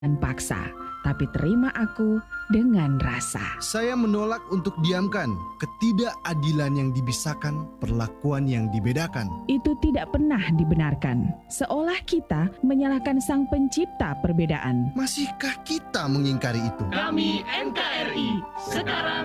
dan paksa, tapi terima aku dengan rasa. Saya menolak untuk diamkan ketidakadilan yang dibisarkan, perlakuan yang dibedakan. Itu tidak pernah dibenarkan, seolah kita menyalahkan Sang Pencipta perbedaan. Masihkah kita mengingkari itu? Kami NKRI sekarang